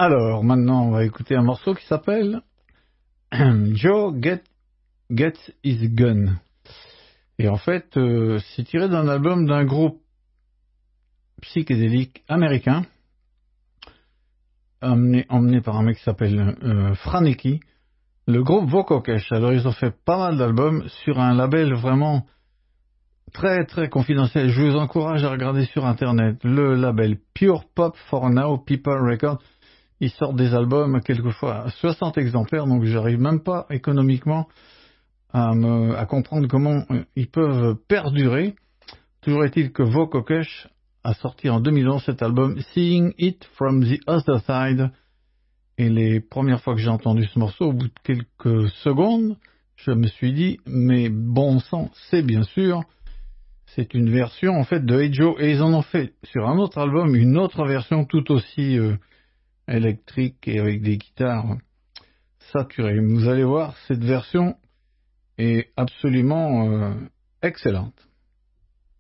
Alors, maintenant, on va écouter un morceau qui s'appelle Joe Gets His Gun. Et en fait, c'est tiré d'un album d'un groupe psychédélique américain, emmené par un mec qui s'appelle Franeki, le groupe Vokokesh. Alors, ils ont fait pas mal d'albums sur un label vraiment très très confidentiel. Je vous encourage à regarder sur internet le label Pure Pop for Now People Records. Ils sortent des albums quelquefois à 60 exemplaires, donc j'arrive même pas économiquement à comprendre comment ils peuvent perdurer. Toujours est-il que Vokokesh a sorti en 2011 cet album Seeing It From The Other Side, et les premières fois que j'ai entendu ce morceau, au bout de quelques secondes, je me suis dit, mais bon sang, c'est bien sûr, c'est une version en fait de Hey Joe, et ils en ont fait sur un autre album une autre version tout aussi électrique et avec des guitares saturées. Vous allez voir, cette version est absolument excellente.